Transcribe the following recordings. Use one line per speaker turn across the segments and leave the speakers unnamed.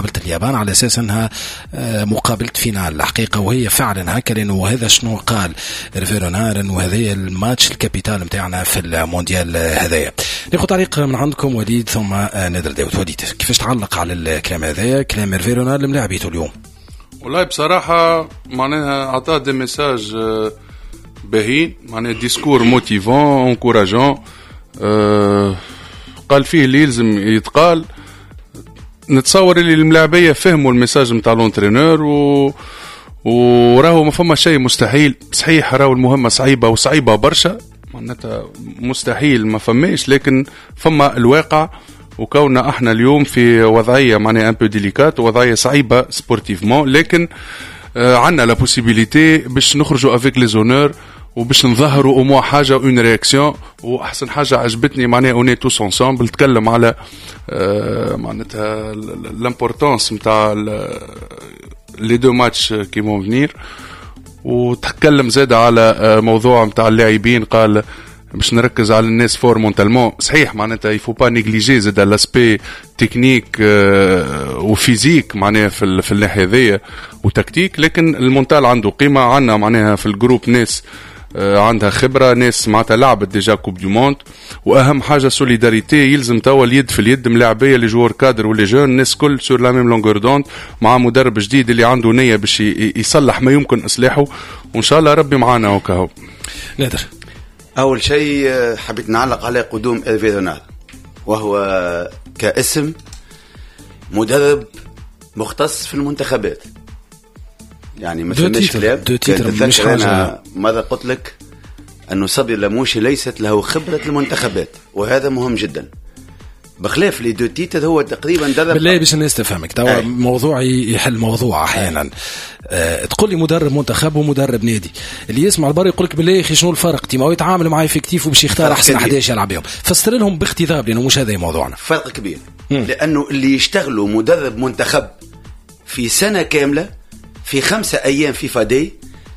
اليابان على أساس أنها مقابلة فينال الحقيقة، وهي فعلا هكا، لأنه هذا شنو قال هيرفي رونار، وهذا الماتش الكابيتال متاعنا في المونديال هذايا. ناخذ تعليق من عندكم وليد ثم نادر داود. وليد كيفاش تعلق على الكلام هذايا، كلام هيرفي رونار الملاعبيته اليوم؟
والله بصراحة معناها عطاه دي ميساج باهين، معناها ديسكور موتيفون انكوراجون، قال فيه اللي يلزم يتقال. نتصور اللي الملاعبية فهموا الميساج متاع لونترينور وراهو ما فما شيء مستحيل. صحيح راهو المهمة صعيبة وصعيبة برشا، معناتها مستحيل ما فماش، لكن فما الواقع. وكوننا احنا اليوم في وضعية معناها ان بو ديليكات، وضعية صعيبة سبورتيفمون، لكن عندنا لا بوسيبيليتي باش نخرجوا افيك لي زونور وباش نظهروا او موا حاجه اون رياكسيون. واحسن حاجه عجبتني معناها اوني توس انسامبل تكلم على معناتها لامبورطونس نتاع لي دو ماتش كي مون فينير، وتكلم زاد على موضوع نتاع اللاعبين. قال باش نركز على الناس فور مونتالمون. صحيح معناتها يفو با نيجليجي زاد لاسبي تكنيك وفيزيك معناها في الناحيه هذيا وتكتيك، لكن المونتال عنده قيمه. عندنا معناها في الجروب ناس عندها خبره، ناس معناتها لعبت ديجا كوب دو موند، واهم حاجه سوليداريتي. يلزم توا اليد في اليد ملاعبيه لي جوار كادر ولي جون، الناس كل سور لا ميم لونغور دوند، مع مدرب جديد اللي عنده نيه باش يصلح ما يمكن اصلاحه، وان شاء الله ربي معانا وكاهو.
نادر،
أول شيء حبيت نعلق على قدوم هيرفي رونار، وهو كاسم مدرب مختص في المنتخبات. يعني ما فهمش كلام. مش أنا ماذا قلت لك أنه صبري لاموشي ليست له خبرة المنتخبات، وهذا مهم جدا. بخلاف لي دو تيتر هو تقريبا درب.
بالله باش الناس تفهمك توا موضوع يحل موضوع احيانا. تقول لي مدرب منتخب ومدرب نادي، اللي يسمع البر يقول لك بالله يا اخي شنو الفرق؟ تيما يتعامل معايا فيكتيف وباش يختار احسن 11 يلعب بهم. فسر لهم باختذاب، لانه مش هذا موضوعنا.
فرق كبير. لانه اللي يشتغلوا مدرب منتخب في سنه كامله، في 5 أيام في فادي،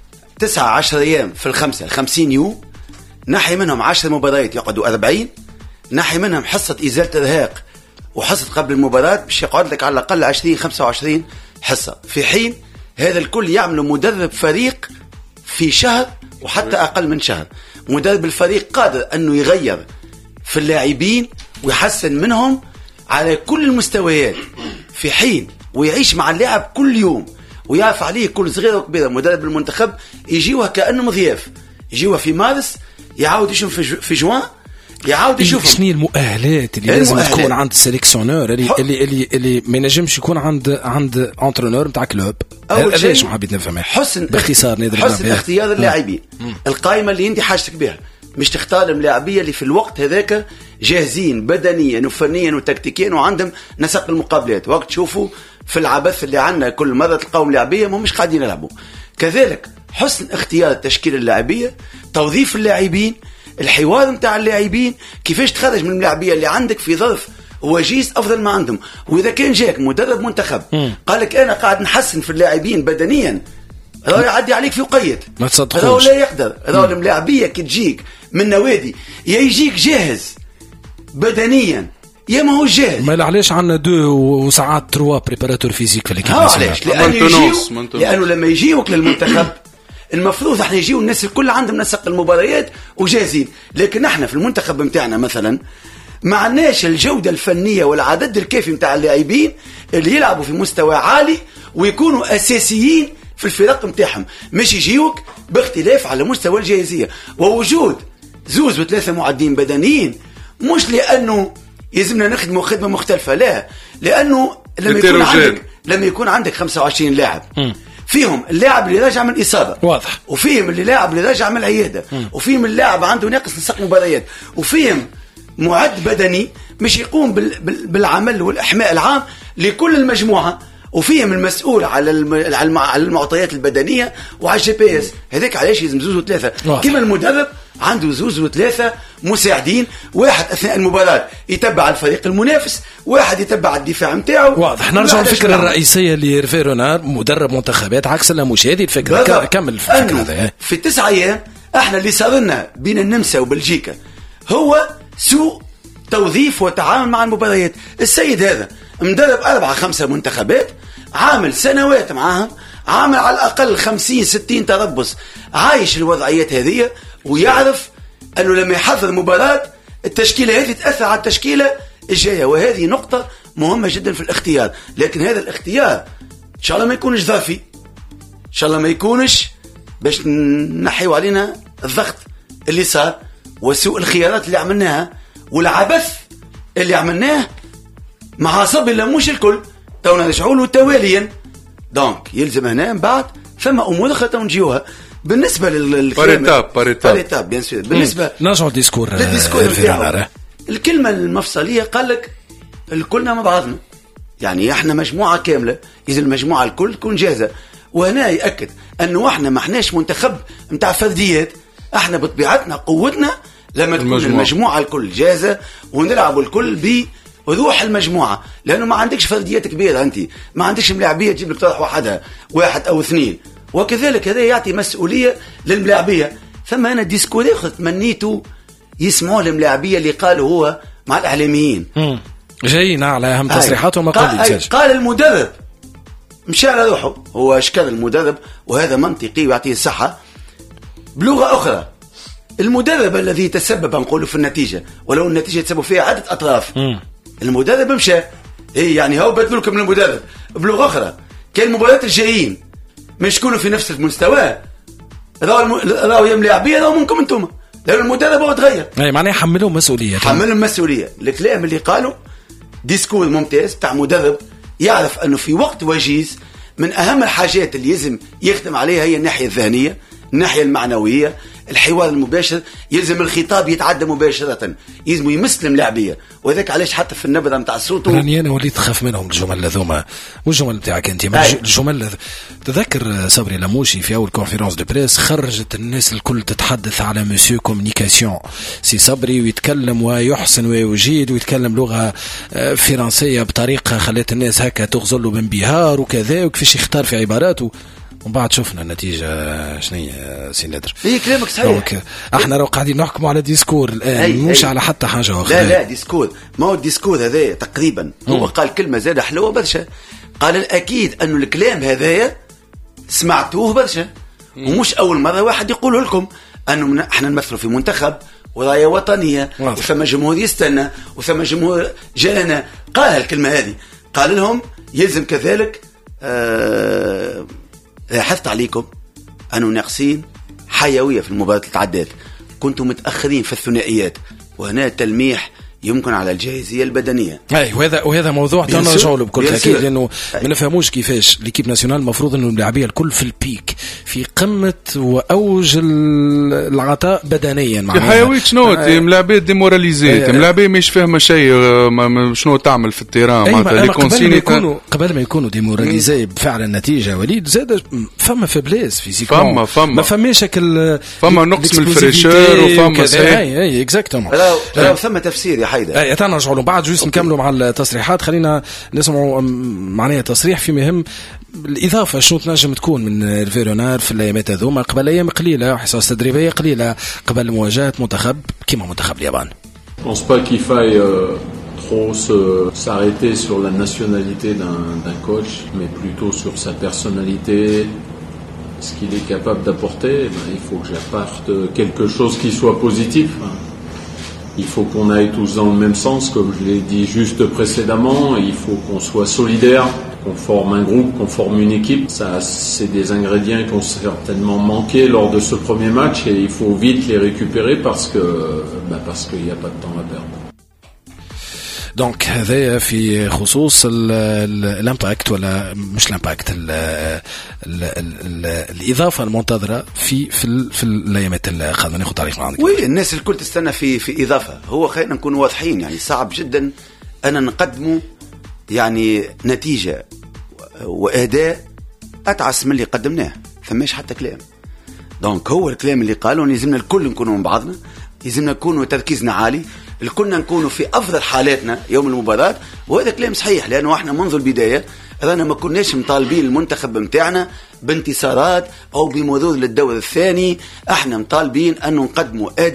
19 أيام في الخمسة 50 يوم، نحي منهم 10 مباريات يقعدوا 40، نحي منهم حصة إزالة إرهاق وحصة قبل المباراة باش يقعد لك على الأقل 20-25 حصة، في حين هذا الكل يعملوا مدرب فريق في شهر وحتى أقل من شهر. مدرب الفريق قادر أنه يغير في اللاعبين ويحسن منهم على كل المستويات في حين، ويعيش مع اللاعب كل يوم ويعرف عليه كل صغيرة وكبيرة. مدرب المنتخب يجيوها كأنه مضياف، يجيوها في مارس يعاود يشوف في جوان، يعاود يشوف
شنو المؤهلات اللي لازم تكون عند السيليكسيونور اللي ما ينجمش يكون عند انترينور نتاع كلوب. ليش حبيت نفهم
حسن
باختصار نادر
حسن اختيار اللاعبين. القائمة اللي انت حاجتك بها مش تختار اللاعبية اللي في الوقت هذاك جاهزين بدنيا وفنيا وتكتيكيا وعندهم نسق المقابلات. وقت تشوفوا في العبث اللي عندنا كل مرة تلقاهم لاعبية مش قاعدين يلعبوا. كذلك حسن اختيار التشكيل اللاعبية، توظيف اللاعبين، الحوار متاع اللاعبين، كيفاش تخرج من اللاعبية اللي عندك في ظرف وجيز أفضل ما عندهم. وإذا كان جاك مدرب منتخب قالك أنا قاعد نحسن في اللاعبين بدنيا، راهو يعدي عليك في قيد،
ما تصدقوش.
راهو لا يقدر. راهو الملاعبية كي تجيك من نوادي يا يجيك جاهز بدنيا يا ما هو جاهز.
ما علاش عندنا 2 وساعات 3 بريباراتور فيزيك في الكيب.
علاش؟ لأنه لما يجيوك للمنتخب المفروض احنا يجيو الناس الكل عندهم نسق المباريات وجاهزين. لكن احنا في المنتخب متاعنا مثلا ما عندناش الجودة الفنية والعدد الكافي متاع اللاعبين اللي يلعبوا في مستوى عالي ويكونوا أساسيين في الفرق متاعهم، مش يجيوك باختلاف على مستوى الجاهزية. ووجود 2 و3 معدين بدنيين مش لأنه يلزمنا نخدموا خدمة مختلفة، لا، لأنه لما يكون عندك 25 لاعب فيهم اللاعب اللي راجع من إصابة
واضح،
وفيهم اللاعب اللي راجع من العيادة، وفيهم اللاعب عنده ناقص نسق مباريات، وفيهم معد بدني مش يقوم بالعمل والإحماء العام لكل المجموعة، وفيهم المسؤول على المعطيات البدنية وعلى الجي بي اس. هذاك علاش يلزم 2 و3 كما المدرب عنده 2 و3 مساعدين، واحد أثناء المباراة يتبع الفريق المنافس، واحد يتبع الدفاع متاعه.
واضح. نرجع الفكرة الرئيسية اللي هيرفي رونار مدرب منتخبات عكس مش هذه الفكرة. كمل الفكرة هذا.
في 9 أيام احنا اللي صار لنا بين النمسا وبلجيكا هو سوء توظيف وتعامل مع المباريات. السيد هذا مدرب 4-5 منتخبات، عامل سنوات معاهم، عامل على الأقل 50-60 تربص، عايش الوضعيات هذه، ويعرف أنه لما يحضر مباراة التشكيلة هذه تأثر على التشكيلة الجاية، وهذه نقطة مهمة جدا في الاختيار. لكن هذا الاختيار إن شاء الله ما يكونش ظرفي، إن شاء الله ما يكونش باش نحيو علينا الضغط اللي صار وسوء الخيارات اللي عملناها والعبث اللي عملناه مع صبي مش الكل تونا نرجعوا له تواليا. دونك يلزم هنا من بعد ثم امور اخرى نجيوها بالنسبه باريتاب بيان سور. بالنسبه
نرجعوا للديسكور
الكلمه المفصليه قال لك الكلنا مع بعضنا، يعني احنا مجموعه كامله، اذا المجموعه الكل تكون جاهزه. وهنا ياكد انه احنا ما احناش منتخب نتاع فرديات، احنا بطبيعتنا قوتنا لما تكون المجموعه الكل جاهزه ونلعبوا الكل بروح المجموعه، لانه ما عندكش فرديات كبيره، انت ما عندكش ملاعبيه تجيب لك طرح وحدها 1 أو 2، وكذلك هذا يعطي مسؤوليه للملاعبيه. ثم انا ديسكور اخر تمنيته يسمعوا الملاعبيه اللي قالوا هو مع الاعلاميين
جايين على اهم تصريحاتهم.
قال المدرب مشى على روحه، هو اشكال المدرب وهذا منطقي ويعطيه الصحه. بلغه اخرى المدرب الذي تسبب نقوله في النتيجه، ولو النتيجه تسبب فيها عده اطراف، المدرب مشى، ايه يعني هو بدلوا لكم المدرب. بلغه اخرى كان المباريات الجايين مش يكونوا في نفس المستوى، راهو يا ملاعبيه راهو منكم انتم، لان المدرب هو تغير،
اي معناها حملهم مسؤوليه.
الكلام اللي قالوا ديسكور ممتاز تاع مدرب يعرف انه في وقت وجيز من اهم الحاجات اللي يلزم يخدم عليها هي الناحيه الذهنيه، الناحيه المعنويه، الحوار المباشر، يلزم الخطاب يتعدى مباشره، يلزم يمس الملاعبيه. وذاك علاش حتى في النبره نتاع الصوت
راني انا وليت خاف منهم الجمل هذوما، والجمل نتاعك انت الجمل. تذكر صبري لموشي في اول كونفيرونس دو بريس خرجت الناس الكل تتحدث على مسيو كومونيكاسيون سي صبري، ويتكلم ويحسن ويجيد ويتكلم لغه فرنسيه بطريقه خلت الناس هكا تغزل له بانبهار وكذا، وكيفاش يختار في عباراته. ومن بعد شفنا النتيجة شنو سي ندر.
هي كلامك صحيح.
احنا لو قاعدين نحكموا على ديسكور الآن مش على حتى حاجة أخرى.
لا ديسكور، ما هو الديسكور هذا تقريبا هو قال كلمة زادة حلوة برشا، قال الأكيد أنه الكلام هذايا سمعتوه برشا ومش أول مرة واحد يقوله لكم أنه احنا نمثلوا في منتخب وراية وطنية وثم جمهور يستنى وثم جمهور جانا. قال الكلمة هذه، قال لهم يلزم كذلك لاحظت عليكم أنه ناقصين حيوية في المباراة التعدات، كنتم متأخرين في الثنائيات، وهنا تلميح يمكن على الجاهزية البدنية.
وهذا موضوع نرجعوا له بكل تأكيد، لأنه ما نفهموش كيفاش ليكيب ناسيونال المفروض أنه اللاعبية الكل في البيك، في قمة وأوج العطاء بدنيا.
حيوية شنو ملاعبية ديموراليزي، ملاعبية مش فاهمة شيء شنو تعمل في التيران معناتها.
قبل ما يكونوا ديموراليزي بفعل النتيجة وليد زاد فما فابليس فيزيكمون، ما فماش شكل
فما نقص من الفريشور وفما
اي اكزاكتومون.
ثم تفسير يا حيدر.
اي تانا نرجعوا بعد جوست نكملوا مع التصريحات. خلينا نسمعوا معناها تصريح في مهم الإضافة شنو تنجم تكون من الفيرونار في الأيامات هذوما قبل أيام قليلة، حصص تدريبية قليلة قبل مواجهة منتخب كيما منتخب اليابان.
Je pense pas qu'il faille trop s'arrêter sur la nationalité d'un coach, mais plutôt sur sa personnalité, ce qu'il est capable d'apporter. Il faut que j'apporte quelque chose qui soit positif. Il faut qu'on aille tous dans le même sens, comme je l'ai dit juste précédemment. Il faut qu'on soit solidaire, qu'on forme un groupe, qu'on forme une équipe. Ça, c'est des ingrédients qui ont certainement manqué lors de ce premier match et il faut vite les récupérer parce qu'il n'y a pas de temps à perdre.
دونك هذا في خصوص الامباكت ولا مش الامباكت الاضافه المنتظره في الايامات القادمه. ناخذ تعليق من عندك.
وي الناس الكل تستنى في اضافه. هو خلينا نكون واضحين، يعني صعب جدا ان نقدموا يعني نتيجه واداء اتعس من اللي قدمناه، فماش حتى كلام. دونك هو الكلام اللي قالوا لازمنا الكل نكونوا من بعضنا، لازمنا نكونوا تركيزنا عالي، الكلنا نكونوا في أفضل حالاتنا يوم المباراة. وهذا كلام صحيح، لأنه احنا منذ البداية رانا ما كناش مطالبين المنتخب متاعنا بانتصارات أو بمرور للدور الثاني، احنا مطالبين أن نقدموا أداء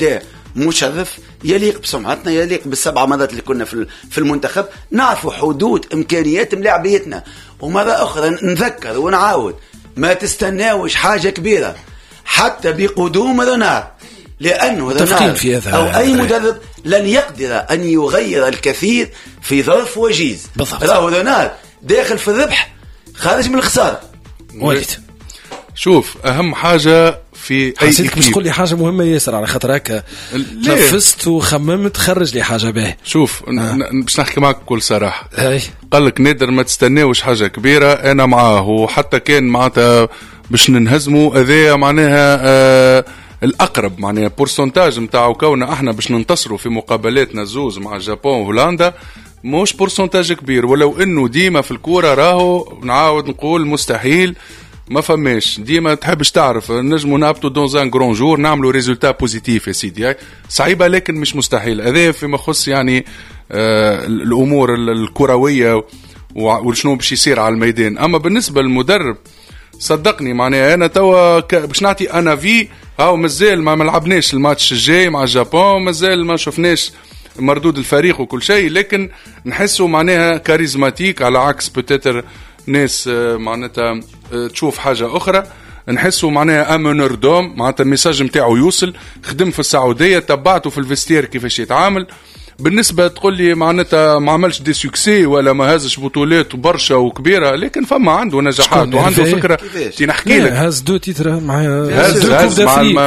مشرف يليق بسمعتنا، يليق بالسبع مرات اللي كنا في المنتخب. نعرفوا حدود إمكانيات ملاعبيتنا. ومرة أخرى نذكر ونعاود، ما تستناوش حاجة كبيرة حتى بقدوم رونار، لأنه رونار أو أي مدرب لن يقدر أن يغير الكثير في ظرف وجيز. راهو رونار داخل في الربح خارج من الخسارة.
وليد
شوف أهم حاجة في
حسيتك باش تقول لي حاجة مهمة ياسر، على خاطر هكا نفست وخممت خرج لي حاجة باهي.
شوف باش نحكي معك بكل صراحة. قال لك نادر ما تستناوش حاجة كبيرة، أنا معاه، وحتى كان معناتها باش ننهزموا هذايا معناها الأقرب، معناها بورسنتاج متاعو كوننا احنا باش ننتصروا في مقابلاتنا الزوز مع اليابان وهولندا مش بورسنتاج كبير، ولو انه ديما في الكورة راهو نعاود نقول مستحيل ما فماش. ديما تحبش تعرف نجموا نابطوا دون ان غران جور نعملوا ريزولتا بوزيتيف يا سيدي، صعيبة لكن مش مستحيل. هذا فيما يخص يعني الأمور الكروية وشنو باش يصير على الميدان. أما بالنسبة للمدرب صدقني معناها أنا توا باش نعطي أنا في هاو مازال ما لعبناش الماتش الجاي مع اليابان، مازال ما شفناش مردود الفريق وكل شيء، لكن نحسه معناها كاريزماتيك على عكس بتاتر ناس معناتها تشوف حاجة أخرى. نحسه معناها أمونر دوم، معناتها الميساج متاعه يوصل. خدم في السعودية، تبعته في الفستير كيفاش يتعامل. بالنسبة تقول لي معناتها ما عملش دي سوكسي ولا ما هزش بطولات برشا وكبيرة، لكن فما عنده نجاحات وعنده فكرة. نحكي لك
هز دو تيتر
هز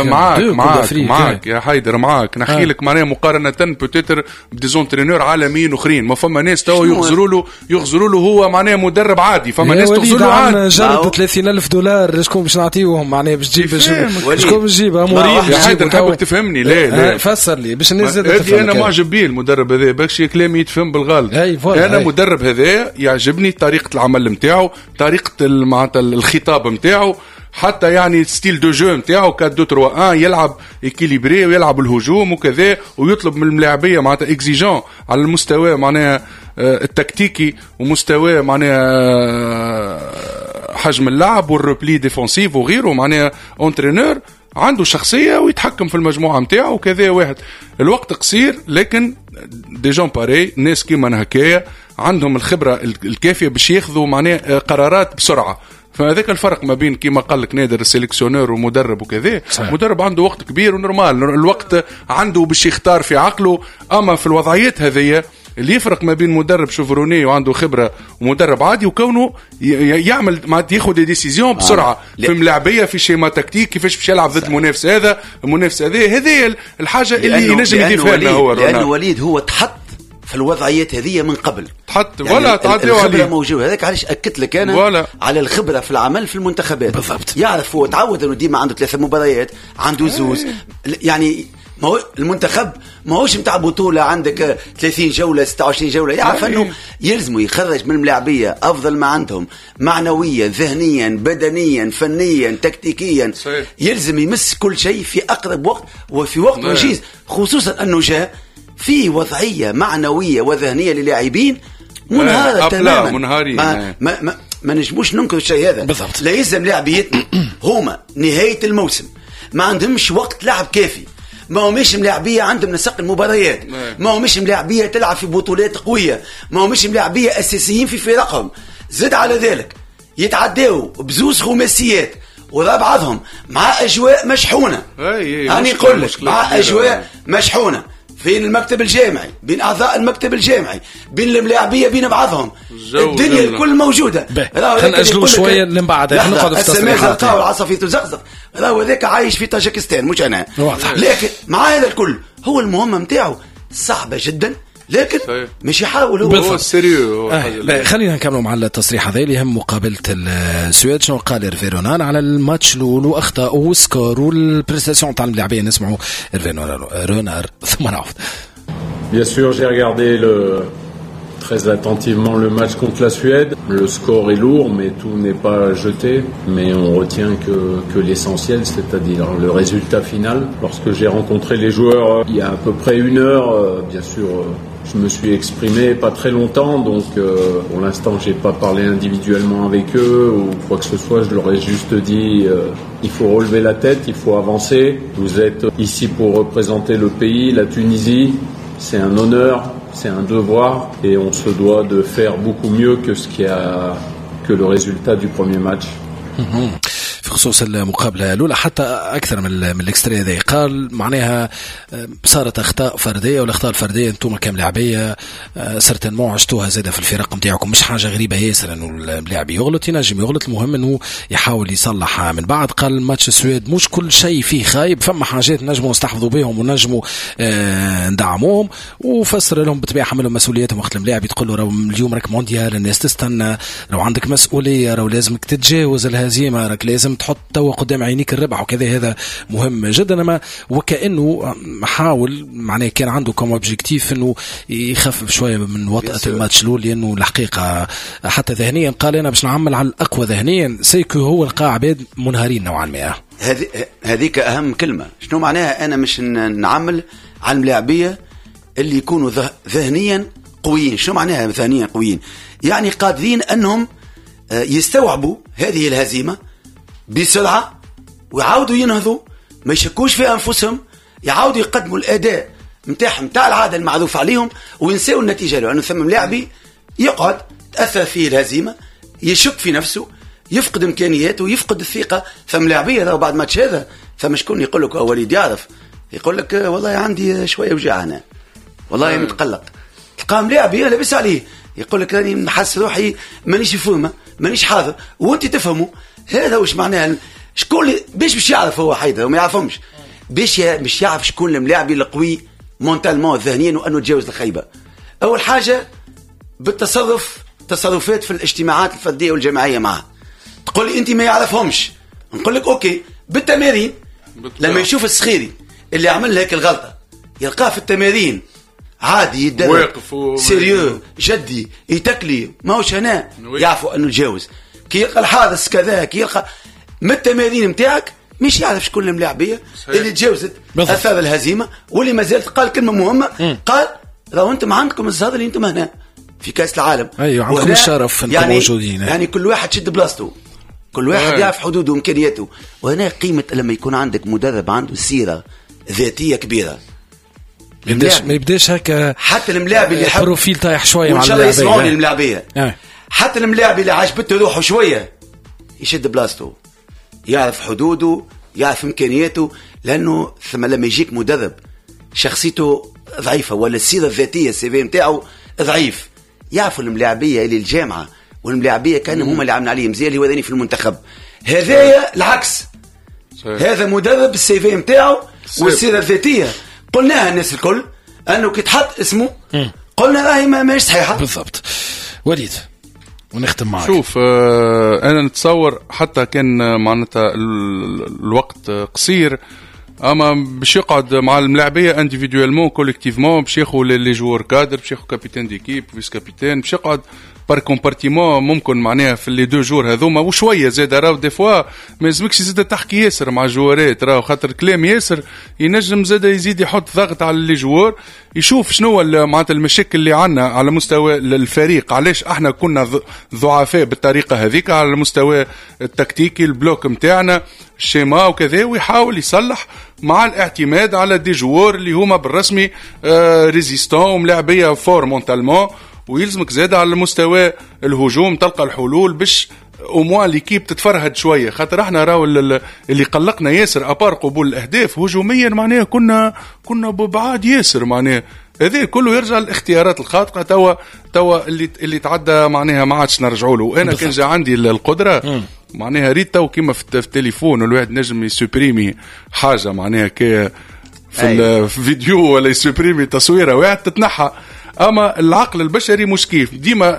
معاك يا حيدر معاك. نحكي لك معناها مقارنة بوتيتر بديزونترينور عالميين اخرين. ما فما ناس توا يغزروا له هو معناها مدرب عادي، فما ناس تغزر له عادي.
جرد $30,000 شكون باش نعطيوهم معناها باش تجيب شكون باش تجيبها مريح
يا حيدر. حابك تفهمني لا
فسر لي باش الناس زادت.
انا معجب بيه المدرب هذا باش كلامي يتفهم بالغالب. انا مدرب هذا يعجبني طريقه العمل نتاعو، طريقه معناتها الخطاب نتاعو، حتى يعني ستيل دو جو نتاعو 4-2-3-1 يلعب اكيليبري ويلعب الهجوم وكذا، ويطلب من اللاعبيه معناتها اكزيجون على المستوى معناها التكتيكي ومستوى معناها حجم اللعب والريبلي ديفونسيف وغيره. معناها اونترينور عنده شخصية ويتحكم في المجموعة متاعه وكذا. واحد الوقت قصير لكن دي جون باري ناس كيما هكايا عندهم الخبرة الكافية باش ياخذوا معناها قرارات بسرعة. فهذاك الفرق ما بين كيما قال لك نادر السيليكسيونور ومدرب وكذا. مدرب عنده وقت كبير ونورمال، الوقت عنده باش يختار في عقله. أما في الوضعيات هذية اللي يفرق ما بين مدرب شوفروني وعنده خبرة ومدرب عادي، وكونه يعمل ياخذ ديسيزيون بسرعة في ملاعبية في شيما تكتيك كيفاش باش يلعب ضد المنافس هذا المنافس هذه الحاجة اللي ينجم يضيفها لنا هو.
لأنه وليد هو تحط في الوضعيات هذه من قبل،
تحط
يعني
ولا تعطيه
الخبرة موجودة. هذاك علاش أكدت لك أنا ولا. على الخبرة في العمل في المنتخبات
بالضبط.
يعرف هو تعود أنه ديما عنده 3 مباريات، عنده زوز يعني ما هو المنتخب ما هوش متاع بطولة عندك 30 جولة 26 جولة. يعرف أنه يلزمه يخرج من الملاعبية أفضل ما عندهم معنويا ذهنيا بدنيا فنيا تكتيكيا. يلزم يمس كل شيء في أقرب وقت وفي وقت وجيز، خصوصا أنه جاء في وضعية معنوية وذهنية للاعبين منهارة تماما.
منهارين.
ما نجموش ننكر الشيء هذا.
بالضبط.
لا يلزم لاعبيتنا هما نهاية الموسم ما عندهمش وقت لعب كافي، ما هو مش ملاعبية عندهم نسق المباريات، ما هو مش ملاعبية تلعب في بطولات قوية، ما هو مش ملاعبية أساسيين في فرقهم. زد على ذلك يتعداوا بزوز خماسيات وذا بعضهم مع أجواء مشحونة. أنا أقول لك مع أجواء مشحونة بين المكتب الجامعي، بين أعضاء المكتب الجامعي، بين الملاعبية، بين بعضهم. الدنيا الكل موجودة.
خلينا نأجلوا شوية لنبعد. احنا نقعد في
السماء القاء والعصافير تزقزق. راهو ذاك عايش في طاجكستان مش أنا. لكن مع هذا الكل هو المهمة متاعه صعبة جدا، لكن مش يحاول هو
سيريو.
خلينا نكمل مع التصريح هذا اللي هم مقابلة السويد. شنو قال إيرفي رونار على الماتش الأول وأخطاء وسكور والبريستاسيون تاع اللاعبين؟ نسمعوا إيرفي رونار ثم نعود.
Bien sûr, j'ai regardé très attentivement le match contre la Suède. Le score est lourd, mais tout n'est pas jeté. Mais on retient que l'essentiel, c'est-à-dire le résultat final. Lorsque j'ai rencontré les joueurs il y a à peu près 1 heure, bien sûr, Je me suis exprimé pas très longtemps, donc pour l'instant j'ai pas parlé individuellement avec eux ou quoi que ce soit. Je leur ai juste dit il faut relever la tête, il faut avancer. Vous êtes ici pour représenter le pays, la Tunisie. C'est un honneur, c'est un devoir et on se doit de faire beaucoup mieux que le résultat du premier match.
في خصوص المقابلة الأولى حتى أكثر من الإكستري هذا قال معناها صارت أخطاء فردية والأخطاء الفردية أنتم كملاعبية سرتنمو عشتوها زادة في الفرق متاعكم مش حاجة غريبة ياسر إنه اللاعب يغلط ينجم يغلط المهم إنه يحاول يصلحها من بعد. قال ماتش السويد مش كل شيء فيه خايب فما حاجات نجموا نستحفظوا بهم ونجموا ندعموهم وفسر لهم بطبيعة حملهم مسؤولياتهم وقت الملاعب تقول له اليوم راك مونديال الناس تستنى لو عندك مسؤولية لو لازمك تتجاوز الهزيمة راك لازم تحط توا قدام عينيك الربح وكذا هذا مهم جدا. أما وكأنه حاول معناه كان عنده كم اوبجيكتيف انه يخفف شويه من وطأة الماتش الاول لانه الحقيقه حتى ذهنيا قال انا باش نعمل على الاقوى ذهنيا سيكو هو لقى عباد منهارين نوعا ما.
هذيك اهم كلمه. شنو معناها انا مش نعمل على الملاعبيه اللي يكونوا ذهنيا قويين. شنو معناها ذهنيا قويين؟ يعني قادرين انهم يستوعبوا هذه الهزيمه بسرعه ويعاودوا ينهضوا ما يشكوش في انفسهم يعاودوا يقدموا الاداء متاعهم تاع العاده المعروف عليهم وينسوا النتيجه لانه ثم لاعبي يقعد تاثر فيه الهزيمه يشك في نفسه يفقد امكانياته ويفقد الثقه. ثم لاعبيه لو بعد ماتش هذا ثم شكون يقول لك وليد يعرف يقول لك والله عندي شويه وجع هنا والله متقلق. تلقى لاعبي لابس عليه يقول لك راني نحس روحي مانيش فورمه مانيش حاضر وانت تفهموا هذا وش معناه. شكون باش يعرف هو حيدر وما يعرفهمش باش يعرف شكون الملاعبي القوي مونتالمون ذهنيا وانه يتجاوز الخيبه. اول حاجه تصرفات في الاجتماعات الفرديه والجماعيه معه. تقول لي انت ما يعرفهمش نقول لك اوكي بالتمارين لما يشوف الصغيري اللي عمل هيك الغلطه يلقاه في التمارين عادي يدرب سيريو جدي يتكلي ماهوش هنا يعرفوا انه يتجاوز. كي يلقى الحادث كذا كي يلقى من التمارين متاعك مش يعرف شكون الملاعبيه اللي تجاوزت اثار الهزيمه واللي ما زالت. قال كلمه مهمه قال لو انتم عندكم الزهر اللي انتم هنا في كاس العالم
ايوه عندكم الشرف انكم موجودين
يعني كل واحد شد بلاصته كل واحد يعرف حدوده وامكانياته. وهنا قيمه لما يكون عندك مدرب عنده سيره ذاتيه كبيره
ما يبداش هكا
حتى الملاعب اللي يحب
بروفيل طايح شويه مع
اللاعبين يسمعوني الملاعبيه حتى الملاعب اللي عجبته روحه شويه يشد بلاصته يعرف حدوده يعرف امكانياته. لانه ثم لما يجيك مدرب شخصيته ضعيفه ولا السيره الذاتيه السي في نتاعو ضعيف يعرفوا الملاعبيه اللي الجامعه والملاعبيه كانوا هما اللي عاملين عليه مزيان اللي وداني في المنتخب. هذايا العكس هذا مدرب السي في نتاعو والسيره الذاتيه قلناها الناس الكل انه كي تحط اسمه قلنا راهي ماهيش صحيحه
بالضبط. وليد ونختم معك.
شوف انا نتصور حتى كان معناتها الوقت قصير اما باش يقعد مع الملاعبيه انديفيدوالمون كوليكتيفمون باش ياخذ لي جوار كادر باش ياخذ كابيتان ديكيب فيس كابيتان باش يقعد بار كومبارتيمون ممكن معناها في لي دو جور هذوما وشويه زاد راهو دي فوا ما لازمكش زاد تحكي ياسر مع الجوارات راهو خاطر كلام ياسر ينجم زاد يزيد يحط ضغط على لي جوار يشوف شنو معناتها المشاكل اللي عندنا على مستوى الفريق علاش احنا كنا ضعفاء بالطريقه هذيك على المستوى التكتيكي البلوك نتاعنا الشيما وكذا ويحاول يصلح مع الاعتماد على دي جوار اللي هما بالرسمي ريزيستون وملاعبيه فور مونتالمون ويلزمك زاد على المستوى الهجوم تلقى الحلول باش اوموا ليكيب تتفرهد شويه خاطر احنا راهو اللي قلقنا ياسر ابار قبول الاهداف هجوميا معناها كنا بعاد ياسر معناها هذا كله يرجع للاختيارات الخاطئه توا اللي تعدى معناها ما عادش نرجعوا له. وانا كان جا عندي القدره معناها ريت تو كيما في التليفون الواحد نجم يسوبريمي حاجه معناها كي في الفيديو ولا يسوبريمي تصويره واحد تتنحى. اما العقل البشري مش كيف ديما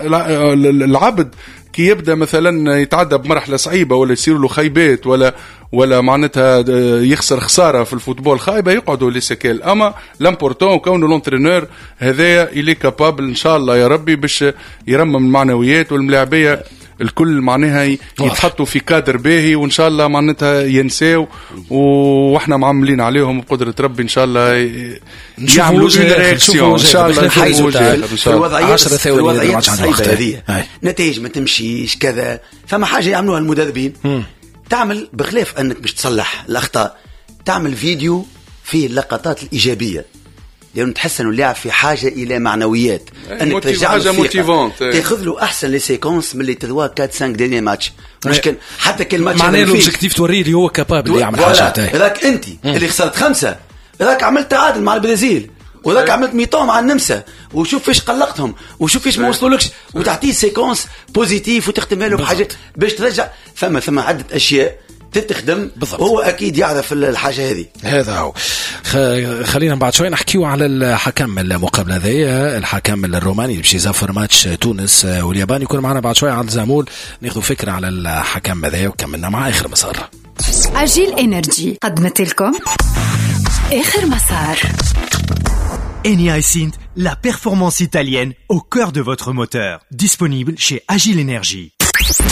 العبد كي يبدا مثلا يتعدى بمرحله صعيبه ولا يصير له خيبات ولا معناتها يخسر خساره في الفوتبول خايبه يقعدوا لي سكال. اما لامبورطون كونه لونترينور هذايا اللي كابابل ان شاء الله يا ربي باش يرمم المعنويات والملاعبيه الكل معناها يتحطوا في كادر باهي، وان شاء الله معناتها ينساو، واحنا معملين عليهم بقدرة ربي ان شاء الله يعملوا رياكسيون ان شاء الله.
في الوضعيات الصعيبة هذه نتائج ما تمشيش كذا، فما حاجة يعملوها المدربين، تعمل بخلاف انك باش تصلح الاخطاء، تعمل فيديو فيه اللقطات الايجابيه، لانه تحس انه اللاعب في حاجه الى معنويات، انك ترجع له تاخذ له احسن لي سيكونس من اللي 3 4 5 ديني ماتش، مش كان حتى كل ماتش
معناه الاوبجيكتيف توريه اللي هو كابابل يعمل حاجات.
هذاك انت اللي خسرت 5، هذاك عملت تعادل مع البرازيل، وذاك عملت ميطون مع النمسا، وشوف فيش قلقتهم، وشوف فيش ما وصلولكش، وتعطيه سيكونس بوزيتيف وتختم له بحاجه باش ترجع. ثم عده اشياء تخدم بالضبط. هو اكيد يعرف الحاجه هذه.
هذا هو. خلينا بعد شوي نحكيو على الحكم المقابله هذه، الحكم الروماني اللي باش يزفر ماتش تونس واليابان، يكون معنا بعد شوي على الزامول ناخذ فكره على الحكم هذا، وكملنا مع اخر مسار.
أجيل إنرجي قدمت لكم آخر مسار.
Eni Synth, la performance italienne au cœur de votre moteur. Disponible chez Agile Energy.